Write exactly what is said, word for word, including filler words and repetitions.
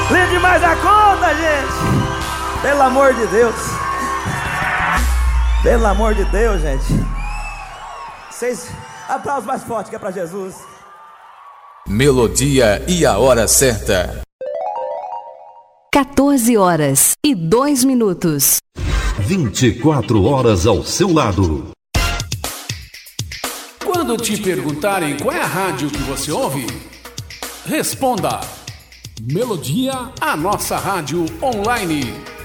Lindo demais a conta, gente. Pelo amor de Deus. Pelo amor de Deus, gente. Vocês... Aplausos mais forte que é pra Jesus. Melodia e a hora certa. quatorze horas e dois minutos. vinte e quatro horas ao seu lado. Quando te perguntarem qual é a rádio que você ouve, responda: Melodia, a nossa rádio online.